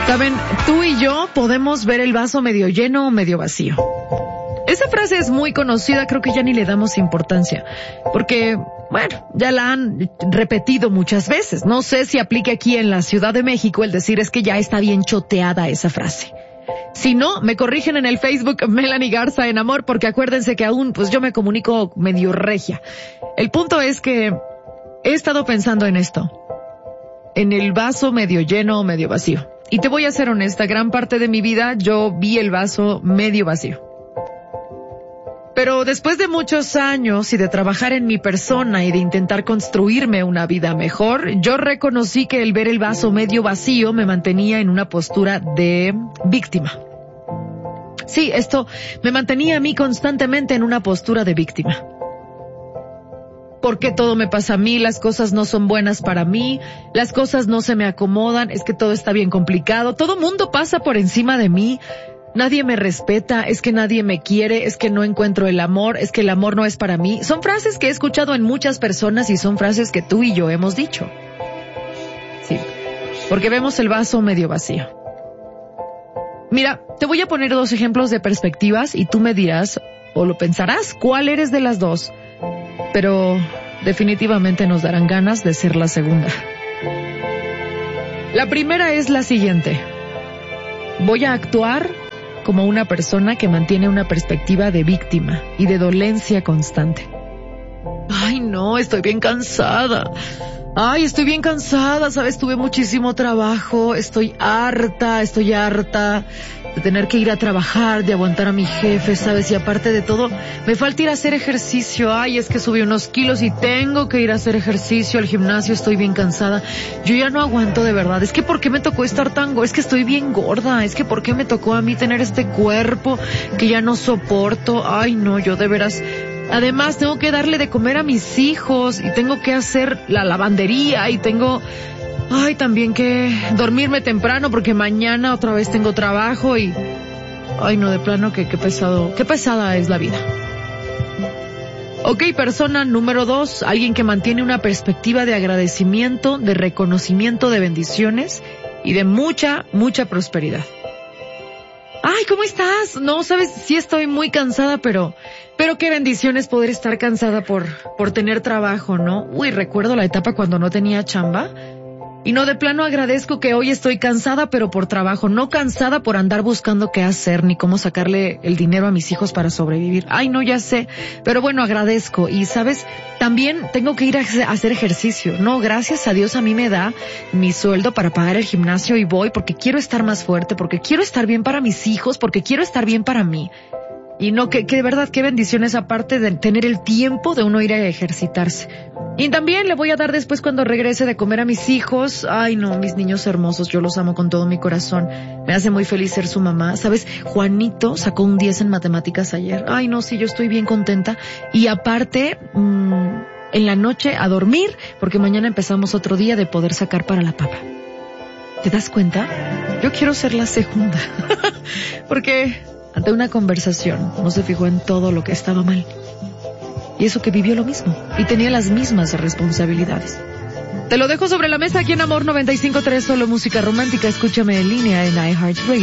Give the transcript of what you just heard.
Saben, tú y yo podemos ver el vaso medio lleno o medio vacío. Esa frase es muy conocida, creo que ya ni le damos importancia, porque, bueno, ya la han repetido muchas veces. No sé si aplique aquí en la Ciudad de México el decir es que ya está bien choteada esa frase. Si no, me corrigen en el Facebook Melanie Garza en Amor, porque acuérdense que aún, pues yo me comunico medio regia. El punto es que he estado pensando en esto, en el vaso medio lleno o medio vacío. Y te voy a ser honesta, gran parte de mi vida yo vi el vaso medio vacío. Pero después de muchos años y de trabajar en mi persona y de intentar construirme una vida mejor, yo reconocí que el ver el vaso medio vacío me mantenía en una postura de víctima. Sí, esto me mantenía a mí constantemente en una postura de víctima. ¿Por qué todo me pasa a mí? Las cosas no son buenas para mí, las cosas no se me acomodan, es que todo está bien complicado, todo mundo pasa por encima de mí. Nadie me respeta, es que nadie me quiere, es que no encuentro el amor, es que el amor no es para mí. Son frases que he escuchado en muchas personas y son frases que tú y yo hemos dicho. Sí, porque vemos el vaso medio vacío. Mira, te voy a poner 2 ejemplos de perspectivas y tú me dirás, o lo pensarás, cuál eres de las 2. Pero definitivamente nos darán ganas de ser la segunda. La primera es la siguiente. Voy a actuar como una persona que mantiene una perspectiva de víctima y de dolencia constante. Ay, no, estoy bien cansada. Estoy bien cansada, ¿sabes? Tuve muchísimo trabajo, estoy harta de tener que ir a trabajar, de aguantar a mi jefe, ¿sabes? Y aparte de todo, me falta ir a hacer ejercicio. Es que subí unos kilos y tengo que ir a hacer ejercicio al gimnasio, estoy bien cansada. Yo ya no aguanto de verdad. Es que ¿por qué me tocó estar tan gorda? Es que estoy bien gorda. Es que ¿por qué me tocó a mí tener este cuerpo que ya no soporto? Ay, no, yo de veras... Además, tengo que darle de comer a mis hijos y tengo que hacer la lavandería y tengo... también que dormirme temprano porque mañana otra vez tengo trabajo y... no, de plano que qué pesada es la vida. Ok, persona número 2, alguien que mantiene una perspectiva de agradecimiento, de reconocimiento de bendiciones y de mucha, mucha prosperidad. ¿Cómo estás? No, sabes, sí estoy muy cansada, pero qué bendiciones poder estar cansada por tener trabajo, ¿no? Recuerdo la etapa cuando no tenía chamba. Y no, de plano agradezco que hoy estoy cansada, pero por trabajo, no cansada por andar buscando qué hacer ni cómo sacarle el dinero a mis hijos para sobrevivir. No, ya sé, pero bueno, agradezco. Y sabes, también tengo que ir a hacer ejercicio. No, gracias a Dios a mí me da mi sueldo para pagar el gimnasio y voy porque quiero estar más fuerte, porque quiero estar bien para mis hijos, porque quiero estar bien para mí. Y no, que de verdad, qué bendiciones aparte de tener el tiempo de uno ir a ejercitarse. Y también le voy a dar después cuando regrese de comer a mis hijos. No, mis niños hermosos, yo los amo con todo mi corazón. Me hace muy feliz ser su mamá. ¿Sabes? Juanito sacó un 10 en matemáticas ayer. No, sí, yo estoy bien contenta. Y aparte, en la noche a dormir, porque mañana empezamos otro día de poder sacar para la papa. ¿Te das cuenta? Yo quiero ser la segunda. Porque... ante una conversación, no se fijó en todo lo que estaba mal. Y eso que vivió lo mismo, y tenía las mismas responsabilidades. Te lo dejo sobre la mesa aquí en Amor 95.3, solo música romántica. Escúchame en línea en iHeartRadio.